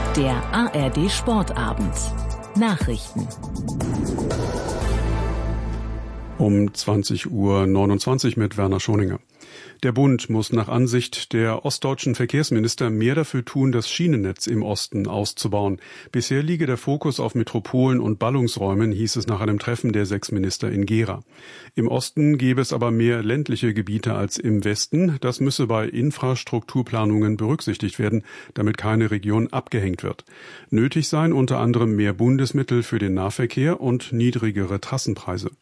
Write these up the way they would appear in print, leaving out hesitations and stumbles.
Der ARD Sportabend. Nachrichten. Um 20:29 Uhr mit Werner Schoninger. Der Bund muss nach Ansicht der ostdeutschen Verkehrsminister mehr dafür tun, das Schienennetz im Osten auszubauen. Bisher liege der Fokus auf Metropolen und Ballungsräumen, hieß es nach einem Treffen der 6 Minister in Gera. Im Osten gäbe es aber mehr ländliche Gebiete als im Westen. Das müsse bei Infrastrukturplanungen berücksichtigt werden, damit keine Region abgehängt wird. Nötig seien unter anderem mehr Bundesmittel für den Nahverkehr und niedrigere Trassenpreise.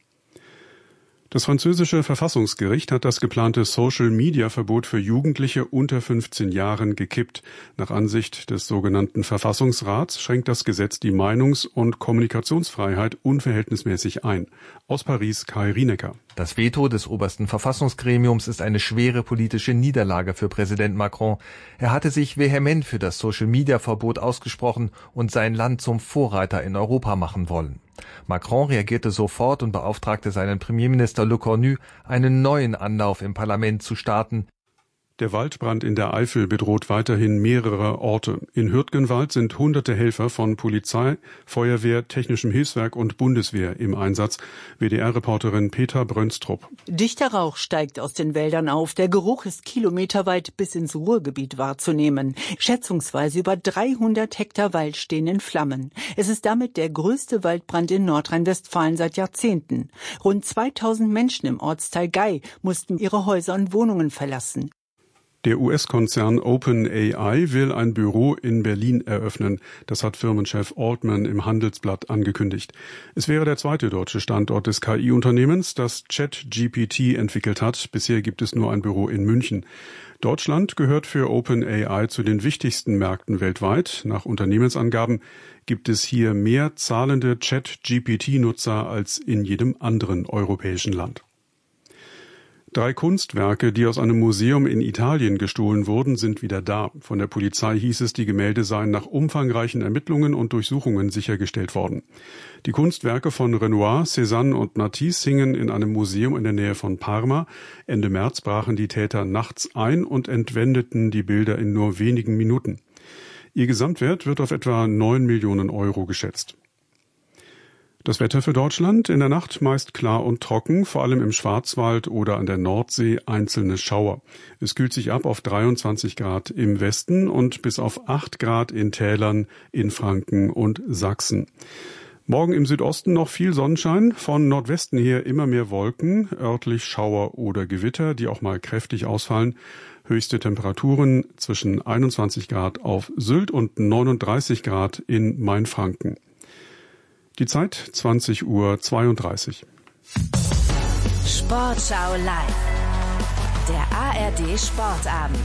Das französische Verfassungsgericht hat das geplante Social-Media-Verbot für Jugendliche unter 15 Jahren gekippt. Nach Ansicht des sogenannten Verfassungsrats schränkt das Gesetz die Meinungs- und Kommunikationsfreiheit unverhältnismäßig ein. Aus Paris Kai Rienecker. Das Veto des obersten Verfassungsgremiums ist eine schwere politische Niederlage für Präsident Macron. Er hatte sich vehement für das Social-Media-Verbot ausgesprochen und sein Land zum Vorreiter in Europa machen wollen. Macron reagierte sofort und beauftragte seinen Premierminister Le Cornu, einen neuen Anlauf im Parlament zu starten. Der Waldbrand in der Eifel bedroht weiterhin mehrere Orte. In Hürtgenwald sind hunderte Helfer von Polizei, Feuerwehr, Technischem Hilfswerk und Bundeswehr im Einsatz. WDR-Reporterin Petra Brönstrup. Dichter Rauch steigt aus den Wäldern auf. Der Geruch ist kilometerweit bis ins Ruhrgebiet wahrzunehmen. Schätzungsweise über 300 Hektar Wald stehen in Flammen. Es ist damit der größte Waldbrand in Nordrhein-Westfalen seit Jahrzehnten. Rund 2000 Menschen im Ortsteil Gei mussten ihre Häuser und Wohnungen verlassen. Der US-Konzern OpenAI will ein Büro in Berlin eröffnen. Das hat Firmenchef Altman im Handelsblatt angekündigt. Es wäre der zweite deutsche Standort des KI-Unternehmens, das ChatGPT entwickelt hat. Bisher gibt es nur ein Büro in München. Deutschland gehört für OpenAI zu den wichtigsten Märkten weltweit. Nach Unternehmensangaben gibt es hier mehr zahlende ChatGPT-Nutzer als in jedem anderen europäischen Land. 3 Kunstwerke, die aus einem Museum in Italien gestohlen wurden, sind wieder da. Von der Polizei hieß es, die Gemälde seien nach umfangreichen Ermittlungen und Durchsuchungen sichergestellt worden. Die Kunstwerke von Renoir, Cézanne und Matisse hingen in einem Museum in der Nähe von Parma. Ende März brachen die Täter nachts ein und entwendeten die Bilder in nur wenigen Minuten. Ihr Gesamtwert wird auf etwa 9 Millionen Euro geschätzt. Das Wetter für Deutschland: in der Nacht meist klar und trocken, vor allem im Schwarzwald oder an der Nordsee einzelne Schauer. Es kühlt sich ab auf 23 Grad im Westen und bis auf 8 Grad in Tälern in Franken und Sachsen. Morgen im Südosten noch viel Sonnenschein, von Nordwesten her immer mehr Wolken, örtlich Schauer oder Gewitter, die auch mal kräftig ausfallen. Höchste Temperaturen zwischen 21 Grad auf Sylt und 39 Grad in Mainfranken. Die Zeit 20:32 Uhr. Sportschau live. Der ARD Sportabend.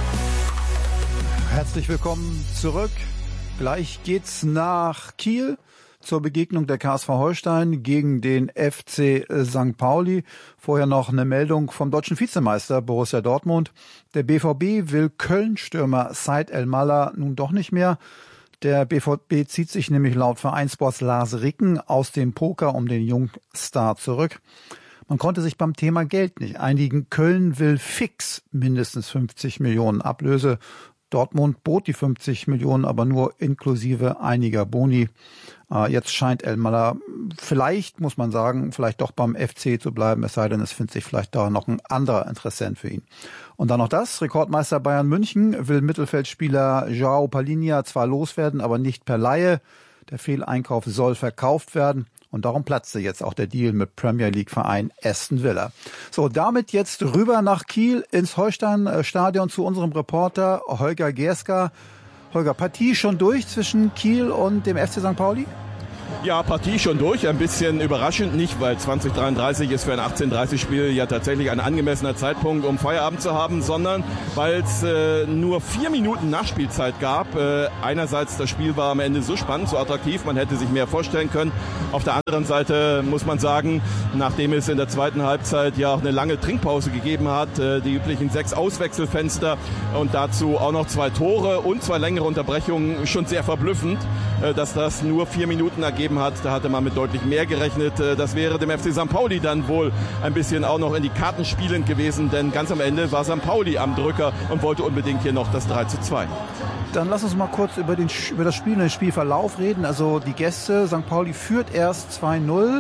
Herzlich willkommen zurück. Gleich geht's nach Kiel zur Begegnung der KSV Holstein gegen den FC St. Pauli. Vorher noch eine Meldung vom deutschen Vizemeister Borussia Dortmund. Der BVB will Köln-Stürmer Said El-Mallah nun doch nicht mehr. Der BVB zieht sich nämlich laut Vereinsboss Lars Ricken aus dem Poker um den Jungstar zurück. Man konnte sich beim Thema Geld nicht einigen. Köln will fix mindestens 50 Millionen Ablöse. Dortmund bot die 50 Millionen, aber nur inklusive einiger Boni. Jetzt scheint El-Mallah vielleicht, muss man sagen, vielleicht doch beim FC zu bleiben, es sei denn, es findet sich vielleicht da noch ein anderer Interessent für ihn. Und dann noch das: Rekordmeister Bayern München will Mittelfeldspieler João Palhinha zwar loswerden, aber nicht per Leihe. Der Fehleinkauf soll verkauft werden. Und darum platzte jetzt auch der Deal mit Premier League Verein Aston Villa. So, damit jetzt rüber nach Kiel ins Holstein-Stadion zu unserem Reporter Holger Gerska. Holger, Partie schon durch zwischen Kiel und dem FC St. Pauli? Ja, Partie schon durch. Ein bisschen überraschend nicht, weil 20:33 ist für ein 18:30-Spiel ja tatsächlich ein angemessener Zeitpunkt, um Feierabend zu haben, sondern weil es nur 4 Minuten Nachspielzeit gab. Einerseits, das Spiel war am Ende so spannend, so attraktiv, man hätte sich mehr vorstellen können. Auf der anderen Seite muss man sagen, nachdem es in der zweiten Halbzeit ja auch eine lange Trinkpause gegeben hat, die üblichen 6 Auswechselfenster und dazu auch noch 2 Tore und 2 längere Unterbrechungen, schon sehr verblüffend, dass das nur 4 Minuten ergeben hat. Da hatte man mit deutlich mehr gerechnet. Das wäre dem FC St. Pauli dann wohl ein bisschen auch noch in die Karten spielend gewesen, denn ganz am Ende war St. Pauli am Drücker und wollte unbedingt hier noch das 3:2. Dann lass uns mal kurz über das Spiel und den Spielverlauf reden. Also die Gäste, St. Pauli führt erst 2-0.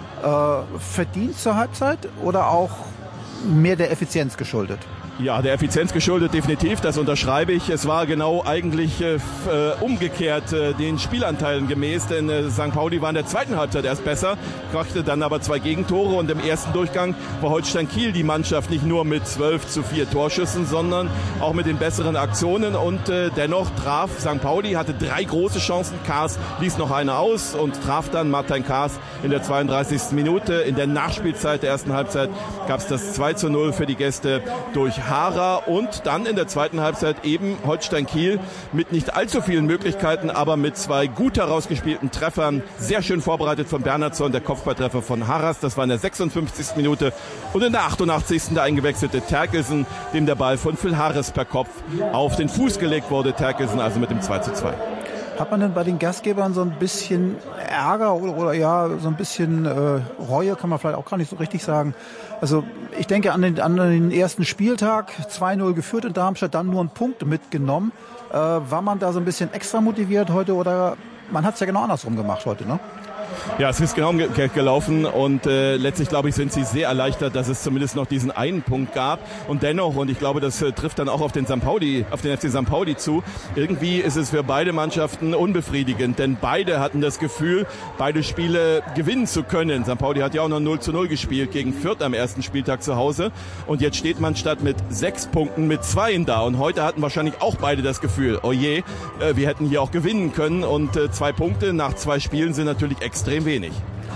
Verdient zur Halbzeit oder auch mehr der Effizienz geschuldet? Ja, der Effizienz geschuldet definitiv, das unterschreibe ich. Es war genau eigentlich umgekehrt den Spielanteilen gemäß, denn St. Pauli war in der zweiten Halbzeit erst besser, brachte dann aber 2 Gegentore und im ersten Durchgang war Holstein Kiel die Mannschaft nicht nur mit 12-4 Torschüssen, sondern auch mit den besseren Aktionen und dennoch traf St. Pauli, hatte 3 große Chancen, Kaas ließ noch eine aus und traf dann Martin Kaas in der 32. Minute. In der Nachspielzeit der ersten Halbzeit gab es das 2-0 für die Gäste durch Hara und dann in der zweiten Halbzeit eben Holstein Kiel mit nicht allzu vielen Möglichkeiten, aber mit 2 gut herausgespielten Treffern, sehr schön vorbereitet von Bernhardsson, der Kopfballtreffer von Harras, das war in der 56. Minute und in der 88. der eingewechselte Terkelsen, dem der Ball von Phil Harris per Kopf auf den Fuß gelegt wurde, Terkelsen also mit dem 2-2. Hat man denn bei den Gastgebern so ein bisschen Ärger oder ja, so ein bisschen Reue, kann man vielleicht auch gar nicht so richtig sagen. Also ich denke an den ersten Spieltag, 2-0 geführt in Darmstadt, dann nur einen Punkt mitgenommen. War man da so ein bisschen extra motiviert heute oder man hat es ja genau andersrum gemacht heute, ne? Ja, es ist genau gelaufen und letztlich, glaube ich, sind sie sehr erleichtert, dass es zumindest noch diesen einen Punkt gab. Und dennoch, und ich glaube, das trifft dann auch auf den FC St. Pauli zu, irgendwie ist es für beide Mannschaften unbefriedigend, denn beide hatten das Gefühl, beide Spiele gewinnen zu können. St. Pauli hat ja auch noch 0-0 gespielt gegen Fürth am ersten Spieltag zu Hause und jetzt steht man statt mit 6 Punkten mit 2 da und heute hatten wahrscheinlich auch beide das Gefühl, oh je, wir hätten hier auch gewinnen können und 2 Punkte nach 2 Spielen sind natürlich extrem wenig.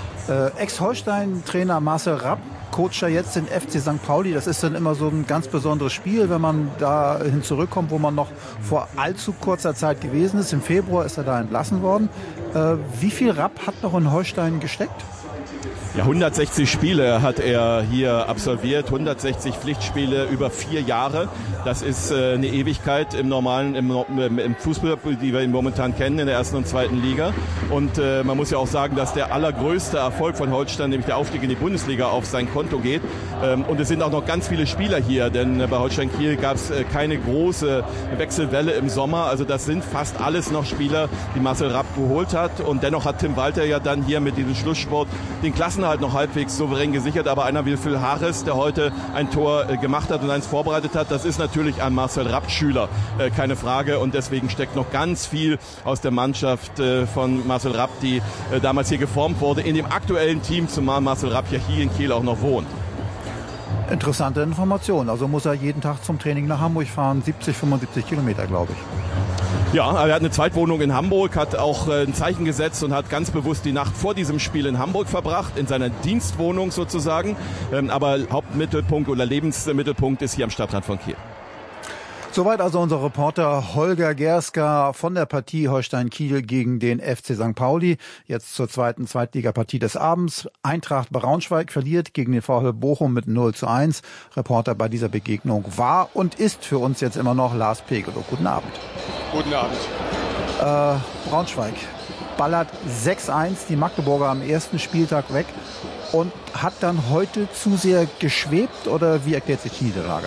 Ex-Holstein-Trainer Marcel Rapp coacht ja jetzt den FC St. Pauli. Das ist dann immer so ein ganz besonderes Spiel, wenn man dahin zurückkommt, wo man noch vor allzu kurzer Zeit gewesen ist. Im Februar ist er da entlassen worden. Wie viel Rapp hat noch in Holstein gesteckt? Ja, 160 Spiele hat er hier absolviert, 160 Pflichtspiele über 4 Jahre. Das ist eine Ewigkeit im Fußball, die wir ihn momentan kennen, in der ersten und zweiten Liga. Und man muss ja auch sagen, dass der allergrößte Erfolg von Holstein, nämlich der Aufstieg in die Bundesliga, auf sein Konto geht. Und es sind auch noch ganz viele Spieler hier, denn bei Holstein Kiel gab es keine große Wechselwelle im Sommer. Also das sind fast alles noch Spieler, die Marcel Rapp geholt hat. Und dennoch hat Tim Walter ja dann hier mit diesem Schlusssport den Klassenerhalt noch halbwegs souverän gesichert, aber einer wie Phil Harris, der heute ein Tor gemacht hat und eins vorbereitet hat, das ist natürlich ein Marcel Rapp-Schüler, keine Frage, und deswegen steckt noch ganz viel aus der Mannschaft von Marcel Rapp, die damals hier geformt wurde, in dem aktuellen Team, zumal Marcel Rapp ja hier in Kiel auch noch wohnt. Interessante Information, also muss er jeden Tag zum Training nach Hamburg fahren, 75 Kilometer, glaube ich. Ja, er hat eine Zweitwohnung in Hamburg, hat auch ein Zeichen gesetzt und hat ganz bewusst die Nacht vor diesem Spiel in Hamburg verbracht, in seiner Dienstwohnung sozusagen. Aber Hauptmittelpunkt oder Lebensmittelpunkt ist hier am Stadtrand von Kiel. Soweit also unser Reporter Holger Gerska von der Partie Holstein-Kiel gegen den FC St. Pauli. Jetzt zur zweiten Zweitligapartie des Abends. Eintracht Braunschweig verliert gegen den VfL Bochum mit 0-1. Reporter bei dieser Begegnung war und ist für uns jetzt immer noch Lars Pegelow. Guten Abend. Guten Abend. Braunschweig ballert 6-1 die Magdeburger am ersten Spieltag weg und hat dann heute zu sehr geschwebt, oder wie erklärt sich die Niederlage?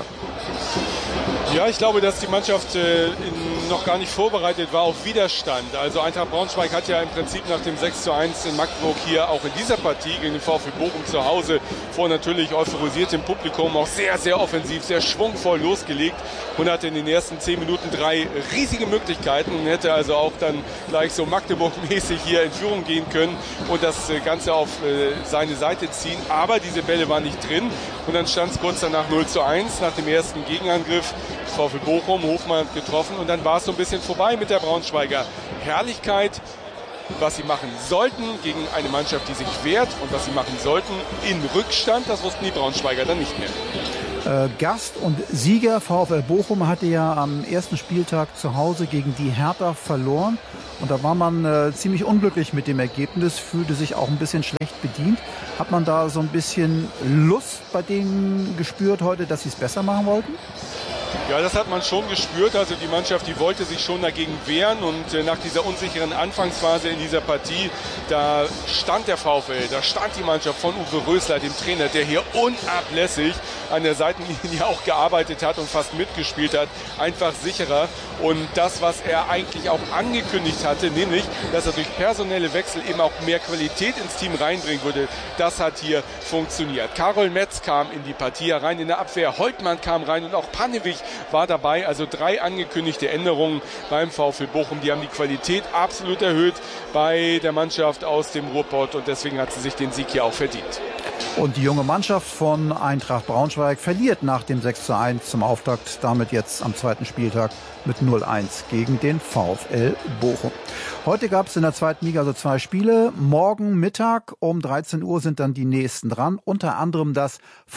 Ja, ich glaube, dass die Mannschaft noch gar nicht vorbereitet war auf Widerstand. Also Eintracht Braunschweig hat ja im Prinzip nach dem 6-1 in Magdeburg hier auch in dieser Partie gegen den VfL Bochum zu Hause vor natürlich euphorisiertem Publikum auch sehr, sehr offensiv, sehr schwungvoll losgelegt und hatte in den ersten 10 Minuten 3 riesige Möglichkeiten und hätte also auch dann gleich so Magdeburg-mäßig hier in Führung gehen können und das Ganze auf seine Seite ziehen. Aber diese Bälle waren nicht drin und dann stand es kurz danach 0-1 nach dem ersten Gegenangriff. VfL Bochum, Hofmann getroffen und dann war es so ein bisschen vorbei mit der Braunschweiger Herrlichkeit. Was sie machen sollten gegen eine Mannschaft, die sich wehrt, und was sie machen sollten in Rückstand, das wussten die Braunschweiger dann nicht mehr. Gast und Sieger VfL Bochum hatte ja am ersten Spieltag zu Hause gegen die Hertha verloren. Und da war man ziemlich unglücklich mit dem Ergebnis, fühlte sich auch ein bisschen schlecht bedient. Hat man da so ein bisschen Lust bei denen gespürt heute, dass sie es besser machen wollten? Ja, das hat man schon gespürt. Also die Mannschaft, die wollte sich schon dagegen wehren. Und nach dieser unsicheren Anfangsphase in dieser Partie, da stand der VfL, da stand die Mannschaft von Uwe Rösler, dem Trainer, der hier unablässig an der Seitenlinie auch gearbeitet hat und fast mitgespielt hat, einfach sicherer. Und das, was er eigentlich auch angekündigt hatte, nämlich, dass er durch personelle Wechsel eben auch mehr Qualität ins Team reinbringen würde, das hat hier funktioniert. Karol Metz kam in die Partie herein in der Abwehr, Holtmann kam rein und auch Pannewick war dabei. Also 3 angekündigte Änderungen beim VfL Bochum. Die haben die Qualität absolut erhöht bei der Mannschaft aus dem Ruhrpott und deswegen hat sie sich den Sieg hier auch verdient. Und die junge Mannschaft von Eintracht Braunschweig verliert nach dem 6:1 zum Auftakt, damit jetzt am 2. Spieltag mit 0:1 gegen den VfL Bochum. Heute gab es in der 2. Liga also 2 Spiele. Morgen Mittag um 13 Uhr sind dann die nächsten dran. Unter anderem das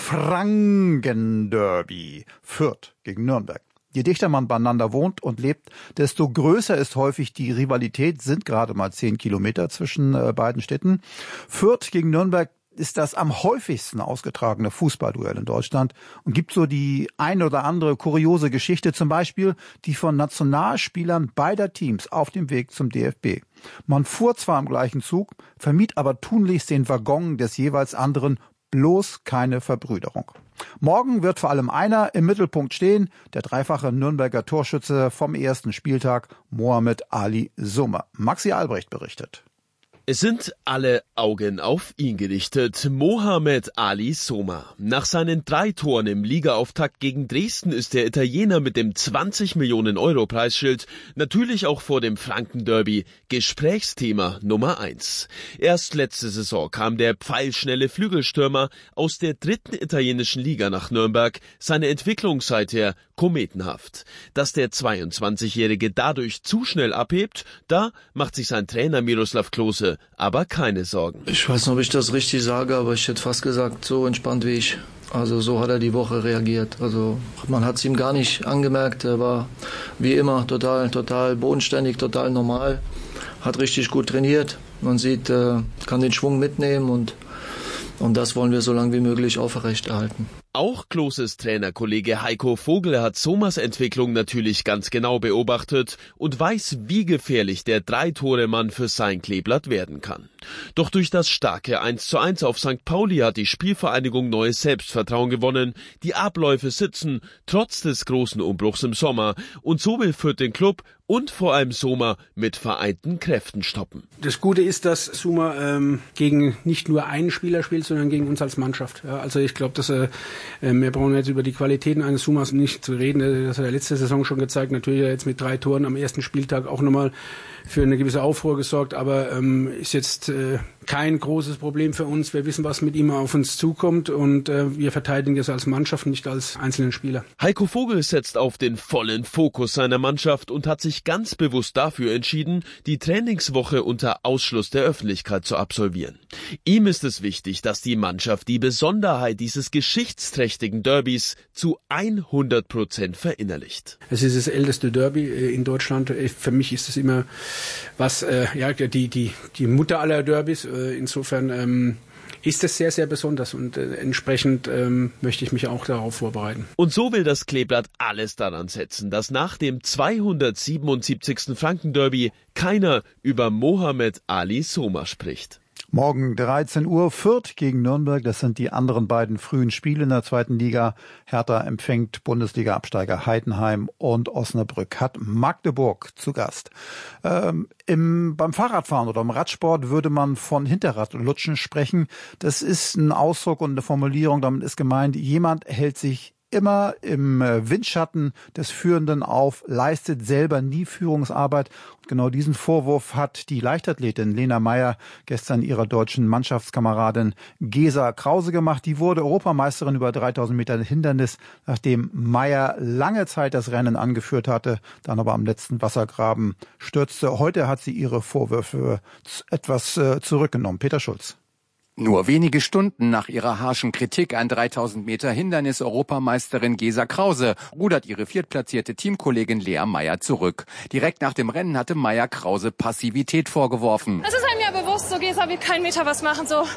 Franken-Derby. Fürth gegen Nürnberg. Je dichter man beieinander wohnt und lebt, desto größer ist häufig die Rivalität, sind gerade mal 10 Kilometer zwischen beiden Städten. Fürth gegen Nürnberg ist das am häufigsten ausgetragene Fußballduell in Deutschland und gibt so die ein oder andere kuriose Geschichte, zum Beispiel die von Nationalspielern beider Teams auf dem Weg zum DFB. Man fuhr zwar im gleichen Zug, vermied aber tunlichst den Waggon des jeweils anderen, bloß keine Verbrüderung. Morgen wird vor allem einer im Mittelpunkt stehen, der dreifache Nürnberger Torschütze vom ersten Spieltag, Mohamed Ali Sommer. Maxi Albrecht berichtet. Es sind alle Augen auf ihn gerichtet. Mohamed Ali Sommer. Nach seinen 3 Toren im Ligaauftakt gegen Dresden ist der Italiener mit dem 20 Millionen Euro Preisschild natürlich auch vor dem Franken-Derby Gesprächsthema Nummer 1. Erst letzte Saison kam der pfeilschnelle Flügelstürmer aus der 3. italienischen Liga nach Nürnberg. Seine Entwicklung seither kometenhaft. Dass der 22-Jährige dadurch zu schnell abhebt, da macht sich sein Trainer Miroslav Klose aber keine Sorgen. Ich weiß nicht, ob ich das richtig sage, aber ich hätte fast gesagt, so entspannt wie ich. Also so hat er die Woche reagiert. Also man hat es ihm gar nicht angemerkt. Er war wie immer total bodenständig, total normal. Hat richtig gut trainiert. Man sieht, kann den Schwung mitnehmen und das wollen wir so lange wie möglich aufrechterhalten. Auch Kloses Trainerkollege Heiko Vogel hat Sommers Entwicklung natürlich ganz genau beobachtet und weiß, wie gefährlich der 3-Tore-Mann für sein Kleeblatt werden kann. Doch durch das starke 1:1 auf St. Pauli hat die Spielvereinigung neues Selbstvertrauen gewonnen. Die Abläufe sitzen, trotz des großen Umbruchs im Sommer. Und so will Fürth den Club und vor allem Sommer mit vereinten Kräften stoppen. Das Gute ist, dass Sommer gegen nicht nur einen Spieler spielt, sondern gegen uns als Mannschaft. Ja, also ich glaube, dass wir brauchen jetzt über die Qualitäten eines Sommers nicht zu reden. Das hat er letzte Saison schon gezeigt. Natürlich hat er jetzt mit 3 Toren am ersten Spieltag auch nochmal für eine gewisse Aufruhr gesorgt, aber ist jetzt kein großes Problem für uns. Wir wissen, was mit ihm auf uns zukommt und wir verteidigen das als Mannschaft, nicht als einzelnen Spieler. Heiko Vogel setzt auf den vollen Fokus seiner Mannschaft und hat sich ganz bewusst dafür entschieden, die Trainingswoche unter Ausschluss der Öffentlichkeit zu absolvieren. Ihm ist es wichtig, dass die Mannschaft die Besonderheit dieses geschichtsträchtigen Derbys zu 100% verinnerlicht. Es ist das älteste Derby in Deutschland. Für mich ist es immer die Mutter aller Derbys. Insofern ist es sehr, sehr besonders und entsprechend möchte ich mich auch darauf vorbereiten. Und so will das Kleeblatt alles daran setzen, dass nach dem 277. Franken-Derby keiner über Mohamed Ali Sommer spricht. Morgen 13 Uhr Fürth gegen Nürnberg. Das sind die anderen beiden frühen Spiele in der 2. Liga. Hertha empfängt Bundesliga-Absteiger Heidenheim und Osnabrück hat Magdeburg zu Gast. Beim Fahrradfahren oder im Radsport würde man von Hinterradlutschen sprechen. Das ist ein Ausdruck und eine Formulierung. Damit ist gemeint, jemand hält sich immer im Windschatten des Führenden auf, leistet selber nie Führungsarbeit. Und genau diesen Vorwurf hat die Leichtathletin Lena Meyer gestern ihrer deutschen Mannschaftskameradin Gesa Krause gemacht. Die wurde Europameisterin über 3000 Meter Hindernis, nachdem Meyer lange Zeit das Rennen angeführt hatte, dann aber am letzten Wassergraben stürzte. Heute hat sie ihre Vorwürfe etwas zurückgenommen. Peter Schulz. Nur wenige Stunden nach ihrer harschen Kritik an 3000 Meter Hindernis Europameisterin Gesa Krause rudert ihre viertplatzierte Teamkollegin Lea Meyer zurück. Direkt nach dem Rennen hatte Meyer Krause Passivität vorgeworfen. Es ist einem ja bewusst, so Gesa will keinen Meter was machen, so